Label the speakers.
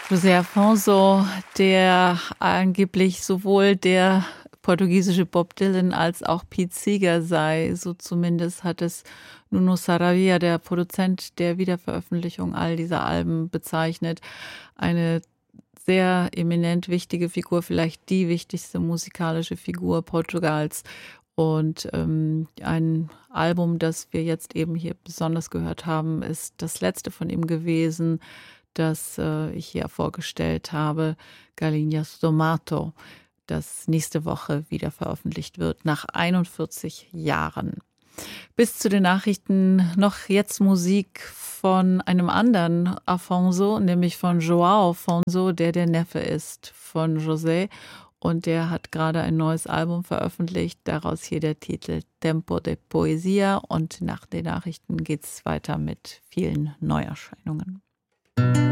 Speaker 1: José Afonso, der angeblich sowohl der portugiesische Bob Dylan als auch Pete Seeger sei. So zumindest hat es Nuno Saraiva, der Produzent der Wiederveröffentlichung all dieser Alben, bezeichnet. Eine sehr eminent wichtige Figur, vielleicht die wichtigste musikalische Figur Portugals. Und ein Album, das wir jetzt eben hier besonders gehört haben, ist das letzte von ihm gewesen, das ich hier vorgestellt habe, Galinhas do Mato, das nächste Woche wieder veröffentlicht wird, nach 41 Jahren. Bis zu den Nachrichten noch jetzt Musik von einem anderen Afonso, nämlich von João Afonso, der Neffe ist von José. Und der hat gerade ein neues Album veröffentlicht, daraus hier der Titel Tempo de Poesia. Und nach den Nachrichten geht's weiter mit vielen Neuerscheinungen.